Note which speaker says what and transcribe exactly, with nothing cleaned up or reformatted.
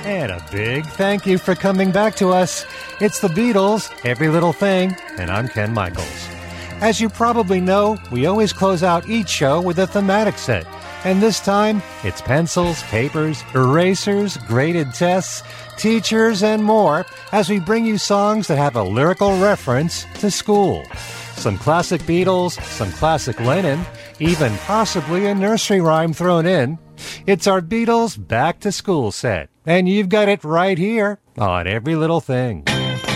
Speaker 1: And a big thank you for coming back to us. It's the Beatles, Every Little Thing, and I'm Ken Michaels. As you probably know, we always close out each show with a thematic set. And this time, it's pencils, papers, erasers, graded tests, teachers, and more as we bring you songs that have a lyrical reference to school. Some classic Beatles, some classic Lennon, even possibly a nursery rhyme thrown in. It's our Beatles Back to School set, and you've got it right here on Every Little Thing.